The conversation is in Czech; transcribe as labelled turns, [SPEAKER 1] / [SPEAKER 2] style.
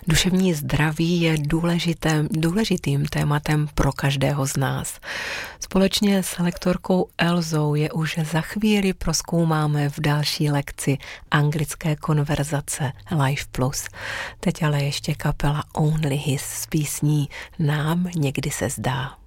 [SPEAKER 1] Duševní zdraví je důležitým tématem pro každého z nás. Společně s lektorkou Elzou je už za chvíli prozkoumáme v další lekci anglické konverzace Life Plus. Teď ale ještě kapela Only His s písní Nám někdy se zdá.